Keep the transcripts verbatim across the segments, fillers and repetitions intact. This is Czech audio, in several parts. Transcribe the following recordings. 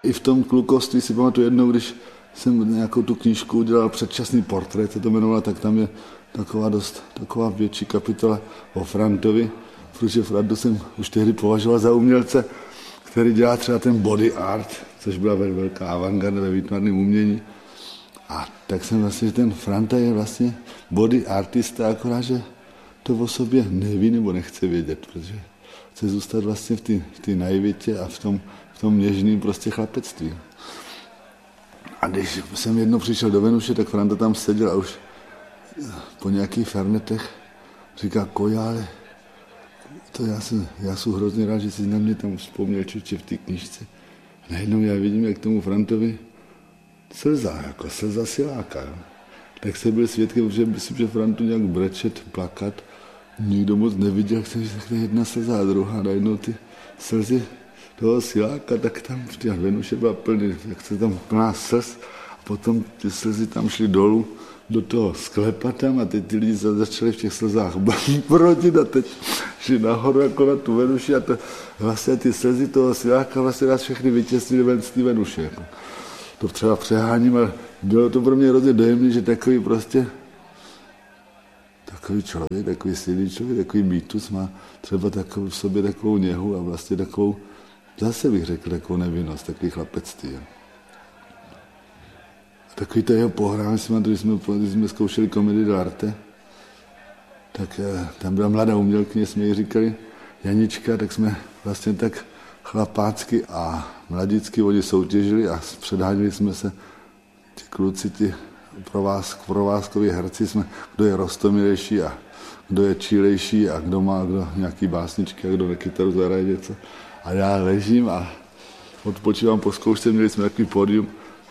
i v tom klukovství si pamatuju jednou, když jsem nějakou tu knížku udělal předčasný portrét, se to jmenovalo, tak tam je taková dost, taková větší kapitola o Frantovi, protože Frantu jsem už tehdy považoval za umělce, který dělá třeba ten body art, což byla velká avantgarda ve výtvarném umění. A tak jsem vlastně, že ten Franta je vlastně body artista, akorát, že to o sobě neví nebo nechce vědět, protože chce zůstat vlastně v té v té naivitě a v tom, v tom něžném prostě chlapectví. A když jsem jednou přišel do Venuše, tak Franta tam seděl a už po nějakých fernetech říká, Kojále, to já jsem, já jsem hrozně rád, že jsi na mě tam vzpomněl čuče v té knížce. A najednou já vidím, jak tomu Frantovi slza, jako slza siláka. Jo. Tak se byl svědkem, že myslím, že Frantu nějak brečet, plakat. Nikdo moc neviděl, že to je jedna slza a druhá. Najednou ty slzy toho siláka, tak tam v té Venuše byla plný, jak se tam plná slz. A potom ty slzy tam šly dolů do toho sklepa tam a teď ty lidi začali v těch slzách brodit a teď šli nahoru jako na tu Venuši a to, vlastně ty slzy toho siláka vlastně nás všechny vytěsnili ven z té Venuše. Jako. To třeba přeháním, ale bylo to pro mě hrozně dojemný, že takový prostě takový člověk, takový silný člověk, takový mýtus má třeba takový v sobě takovou něhu a vlastně takovou, zase bych řekl, takovou nevinnost, takový chlapectví. Jo. Takový to jeho pohrání, když jsme, když jsme zkoušeli komedii dell'arte, tak tam byla mladá umělkyně, jsme jí říkali Janička, tak jsme vlastně tak chlapácky a mladicky oni soutěžili a předháněli jsme se, ti kluci, ti provázkoví herci, jsme, kdo je roztomilejší a kdo je čílejší a kdo má kdo nějaký básničky a kdo na kytaru zahraje něco. A já ležím a odpočívám po zkoušce, měli jsme takový pódium.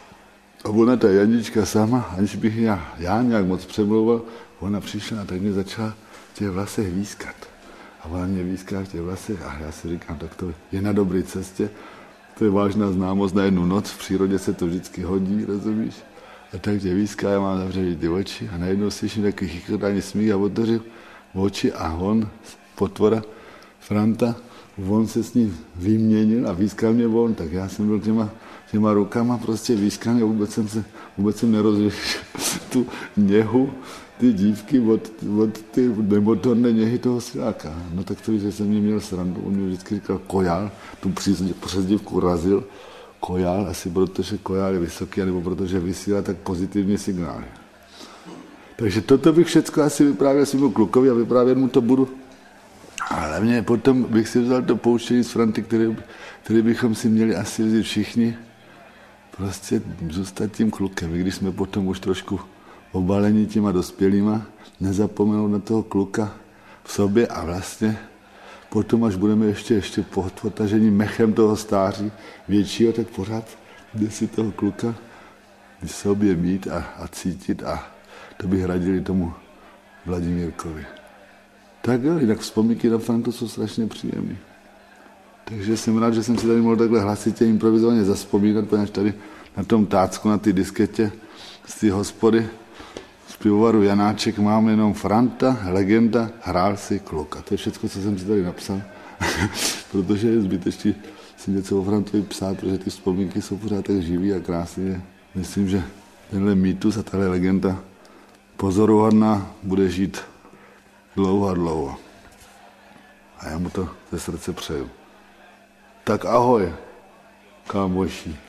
A ona ta Janička sama, aniž bych já, já nějak moc přemlouval, ona přišla a tak mě začala v těch vlasech výskat. A ona mě výská v těch vlasech a já si říkám, tak to je na dobré cestě, to je vážná známost na jednu noc, v přírodě se to vždycky hodí, rozumíš? A tak tě výská, já mám zavřený ty oči a najednou slyším takový chychrtání smích a otevřu oči a on, potvora, Franta, on se s ním vyměnil a výskal mě on, tak já jsem byl těma, těma rukama prostě výskal a vůbec jsem se, vůbec jsem nerozlišil tu něhu, ty dívky od, od ty nemotorné něhy toho siláka. No tak to víš, že jsem mě měl srandu, on mě vždycky říkal Kojál, tu přezdívku razil, Kojál, asi protože Kojál je vysoký, nebo protože vysílá tak pozitivní signály. Takže toto bych všechno asi vyprávěl svému klukovi a vyprávět mu to budu. A hlavně potom bych si vzal to poučení z Franty, který, který bychom si měli asi vzít všichni, prostě zůstat tím klukem, i když jsme potom už trošku obalení těma dospělýma, nezapomenout na toho kluka v sobě a vlastně potom, až budeme ještě, ještě potažení mechem toho stáří většího, tak pořád jde si toho kluka v sobě mít a, a cítit a to bych radili tomu Vladimírkovi. Tak jo, jinak vzpomínky na Frantu jsou strašně příjemné. Takže jsem rád, že jsem si tady mohl takhle hlasitě improvizovaně zavzpomínat, protože tady na tom tácku, na té disketě z té hospody z pivovaru Janáček mám jenom Franta, legenda, hrál si kluka. To je všechno, co jsem si tady napsal, protože je zbytečný si něco o Frantovi psát, protože ty vzpomínky jsou pořád tak živý a krásný. Myslím, že tenhle mýtus a tahle legenda pozoruhodná bude žít dlouho a dlouho. A já mu to ze srdce přeju. Tak ahoj, kámoši.